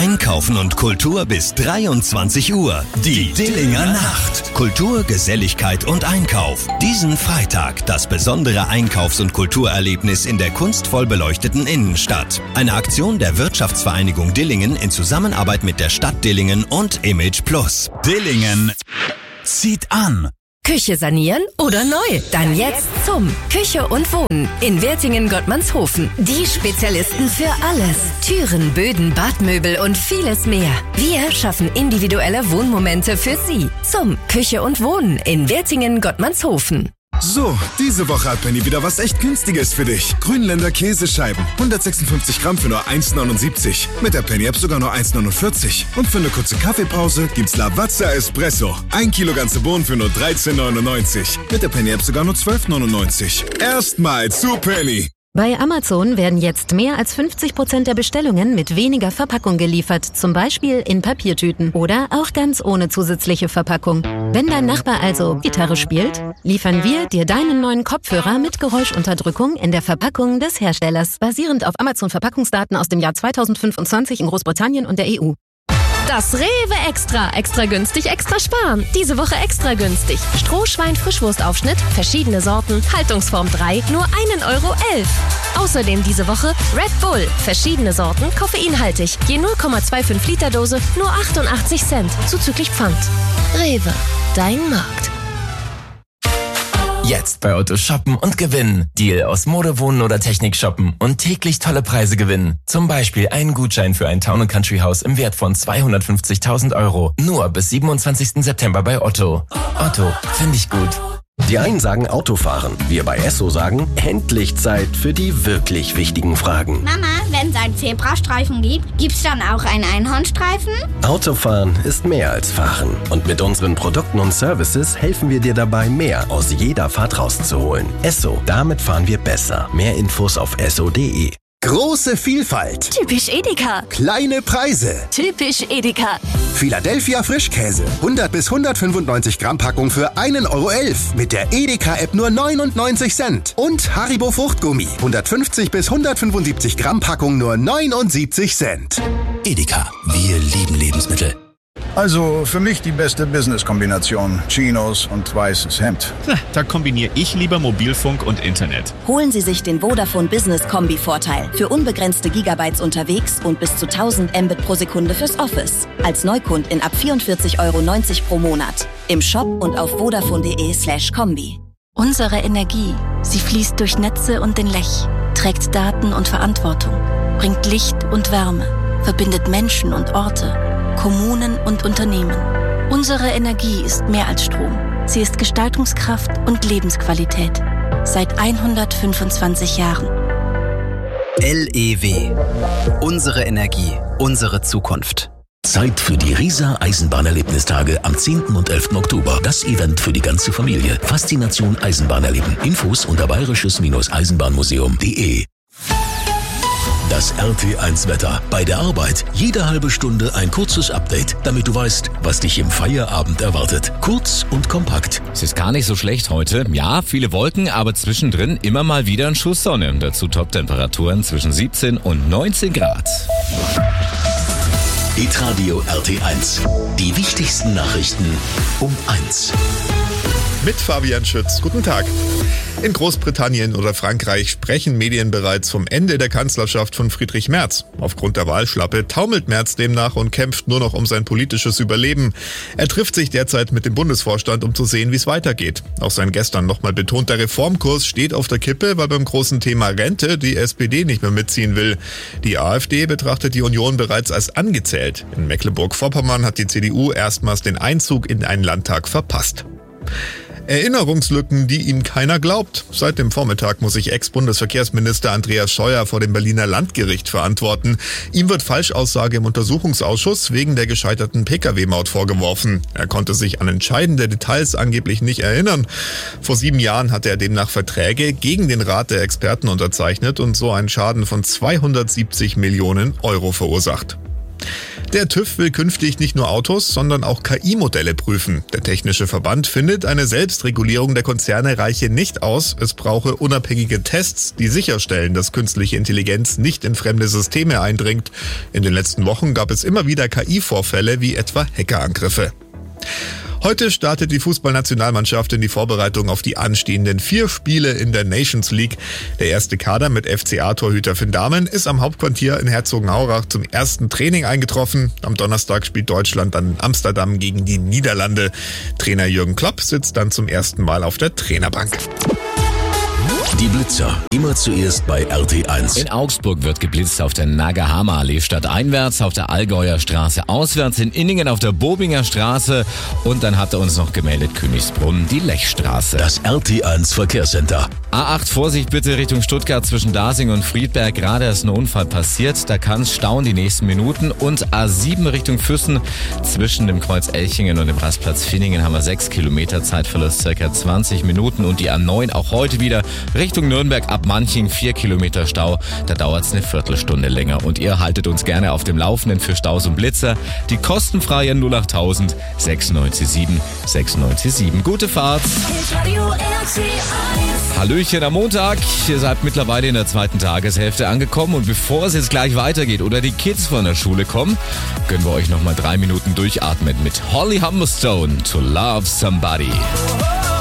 Einkaufen und Kultur bis 23 Uhr. Die Dillinger Nacht. Kultur, Geselligkeit und Einkauf. Diesen Freitag das besondere Einkaufs- und Kulturerlebnis in der kunstvoll beleuchteten Innenstadt. Eine Aktion der Wirtschaftsvereinigung Dillingen in Zusammenarbeit mit der Stadt Dillingen und Image Plus. Dillingen zieht an. Küche sanieren oder neu? Dann jetzt zum Küche und Wohnen in Wertingen-Gottmannshofen. Die Spezialisten für alles. Türen, Böden, Badmöbel und vieles mehr. Wir schaffen individuelle Wohnmomente für Sie. Zum Küche und Wohnen in Wertingen-Gottmannshofen. So, diese Woche hat Penny wieder was echt Günstiges für dich. Grünländer Käsescheiben, 156 Gramm für nur 1,79. Mit der Penny-App sogar nur 1,49. Und für eine kurze Kaffeepause gibt's Lavazza Espresso. 1 Kilo ganze Bohnen für nur 13,99. Mit der Penny-App sogar nur 12,99. Erstmal zu Penny. Bei Amazon werden jetzt mehr als 50% der Bestellungen mit weniger Verpackung geliefert, zum Beispiel in Papiertüten oder auch ganz ohne zusätzliche Verpackung. Wenn dein Nachbar also Gitarre spielt, liefern wir dir deinen neuen Kopfhörer mit Geräuschunterdrückung in der Verpackung des Herstellers, basierend auf Amazon-Verpackungsdaten aus dem Jahr 2025 in Großbritannien und der EU. Das Rewe Extra. Extra günstig, extra sparen. Diese Woche extra günstig. Strohschwein-Frischwurstaufschnitt, verschiedene Sorten, Haltungsform 3, nur 1,11 €. Außerdem diese Woche Red Bull, verschiedene Sorten, koffeinhaltig. Je 0,25 Liter Dose, nur 88 Cent, zuzüglich Pfand. Rewe, dein Markt. Jetzt bei Otto shoppen und gewinnen. Deal aus Mode, Wohnen oder Technik shoppen und täglich tolle Preise gewinnen. Zum Beispiel einen Gutschein für ein Town & Country Haus im Wert von 250.000 €. Nur bis 27. September bei Otto. Otto, finde ich gut. Die einen sagen Autofahren, wir bei Esso sagen, endlich Zeit für die wirklich wichtigen Fragen. Mama, wenn es einen Zebrastreifen gibt, gibt's dann auch einen Einhornstreifen? Autofahren ist mehr als Fahren. Und mit unseren Produkten und Services helfen wir dir dabei, mehr aus jeder Fahrt rauszuholen. Esso, damit fahren wir besser. Mehr Infos auf esso.de. Große Vielfalt. Typisch Edeka. Kleine Preise. Typisch Edeka. Philadelphia Frischkäse. 100 bis 195 Gramm Packung für 1,11 €. Mit der Edeka-App nur 99 Cent. Und Haribo Fruchtgummi. 150 bis 175 Gramm Packung nur 79 Cent. Edeka, wir lieben Lebensmittel. Also für mich die beste Business-Kombination. Chinos und weißes Hemd. Da kombiniere ich lieber Mobilfunk und Internet. Holen Sie sich den Vodafone Business Kombi-Vorteil. Für unbegrenzte Gigabytes unterwegs und bis zu 1000 Mbit pro Sekunde fürs Office. Als Neukundin ab 44,90 € pro Monat. Im Shop und auf vodafone.de/kombi. Unsere Energie, sie fließt durch Netze und den Lech, trägt Daten und Verantwortung, bringt Licht und Wärme, verbindet Menschen und Orte, Kommunen und Unternehmen. Unsere Energie ist mehr als Strom. Sie ist Gestaltungskraft und Lebensqualität. Seit 125 Jahren. LEW. Unsere Energie, unsere Zukunft. Zeit für die Riesa Eisenbahnerlebnistage am 10. und 11. Oktober. Das Event für die ganze Familie. Faszination Eisenbahn erleben. Infos unter bayerisches-eisenbahnmuseum.de. Das RT1 Wetter. Bei der Arbeit jede halbe Stunde ein kurzes Update, damit du weißt, was dich im Feierabend erwartet. Kurz und kompakt. Es ist gar nicht so schlecht heute. Ja, viele Wolken, aber zwischendrin immer mal wieder ein Schuss Sonne. Dazu Top-Temperaturen zwischen 17 und 19 Grad. Hitradio RT1. Die wichtigsten Nachrichten um 1. Mit Fabian Schütz. Guten Tag. In Großbritannien oder Frankreich sprechen Medien bereits vom Ende der Kanzlerschaft von Friedrich Merz. Aufgrund der Wahlschlappe taumelt Merz demnach und kämpft nur noch um sein politisches Überleben. Er trifft sich derzeit mit dem Bundesvorstand, um zu sehen, wie es weitergeht. Auch sein gestern nochmal betonter Reformkurs steht auf der Kippe, weil beim großen Thema Rente die SPD nicht mehr mitziehen will. Die AfD betrachtet die Union bereits als angezählt. In Mecklenburg-Vorpommern hat die CDU erstmals den Einzug in einen Landtag verpasst. Erinnerungslücken, die ihm keiner glaubt. Seit dem Vormittag muss sich Ex-Bundesverkehrsminister Andreas Scheuer vor dem Berliner Landgericht verantworten. Ihm wird Falschaussage im Untersuchungsausschuss wegen der gescheiterten Pkw-Maut vorgeworfen. Er konnte sich an entscheidende Details angeblich nicht erinnern. Vor 7 Jahren hatte er demnach Verträge gegen den Rat der Experten unterzeichnet und so einen Schaden von 270 Millionen € verursacht. Der TÜV will künftig nicht nur Autos, sondern auch KI-Modelle prüfen. Der Technische Verband findet, eine Selbstregulierung der Konzerne reiche nicht aus. Es brauche unabhängige Tests, die sicherstellen, dass künstliche Intelligenz nicht in fremde Systeme eindringt. In den letzten Wochen gab es immer wieder KI-Vorfälle, wie etwa Hackerangriffe. Heute startet die Fußballnationalmannschaft in die Vorbereitung auf die anstehenden 4 Spiele in der Nations League. Der erste Kader mit FCA-Torhüter Finn Dahmen ist am Hauptquartier in Herzogenaurach zum ersten Training eingetroffen. Am Donnerstag spielt Deutschland dann in Amsterdam gegen die Niederlande. Trainer Jürgen Klopp sitzt dann zum ersten Mal auf der Trainerbank. Die Blitzer, immer zuerst bei RT1. In Augsburg wird geblitzt auf der Nagahama-Allee stadteinwärts, auf der Allgäuer Straße auswärts, in Inningen auf der Bobinger Straße und dann hat er uns noch gemeldet Königsbrunn, die Lechstraße. Das RT1 Verkehrscenter. A8, Vorsicht bitte Richtung Stuttgart zwischen Dasing und Friedberg. Gerade ist ein Unfall passiert, da kann es stauen die nächsten Minuten. Und A7 Richtung Füssen zwischen dem Kreuz Elchingen und dem Rastplatz Finningen haben wir 6 Kilometer, Zeitverlust circa 20 Minuten. Und die A9 auch heute wieder Richtung Nürnberg ab Manching 4 Kilometer Stau. Da dauert es eine Viertelstunde länger. Und ihr haltet uns gerne auf dem Laufenden für Staus und Blitzer. Die kostenfreie 08000 697 697. Gute Fahrt. Hallöchen am Montag. Ihr seid mittlerweile in der zweiten Tageshälfte angekommen. Und bevor es jetzt gleich weitergeht oder die Kids von der Schule kommen, gönnen wir euch nochmal 3 Minuten durchatmen mit Holly Humberstone to Love Somebody.